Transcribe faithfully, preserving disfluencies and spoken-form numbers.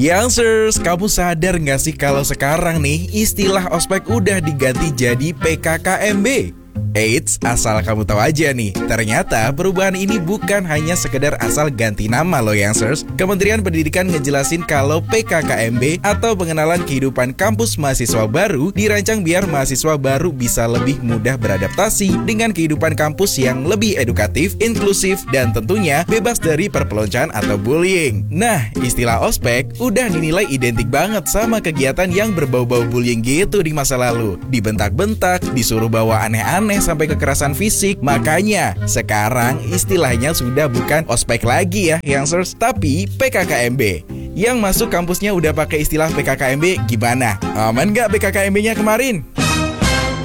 Youngsters, kamu sadar nggak sih kalau sekarang nih istilah ospek udah diganti jadi P K K M B? Eits, asal kamu tahu aja nih, ternyata perubahan ini bukan hanya sekedar asal ganti nama loh youngsters. Kementerian Pendidikan ngejelasin kalau P K K M B atau pengenalan kehidupan kampus mahasiswa baru dirancang biar mahasiswa baru bisa lebih mudah beradaptasi dengan kehidupan kampus yang lebih edukatif, inklusif, dan tentunya bebas dari perpeloncoan atau bullying. Nah, istilah ospek udah dinilai identik banget sama kegiatan yang berbau-bau bullying gitu di masa lalu. Dibentak-bentak, disuruh bawa aneh-aneh sampai kekerasan fisik. Makanya sekarang istilahnya sudah bukan ospek lagi ya youngsters, tapi P K K M B. Yang masuk kampusnya udah pakai istilah P K K M B, gimana? Aman nggak P K K M B-nya kemarin?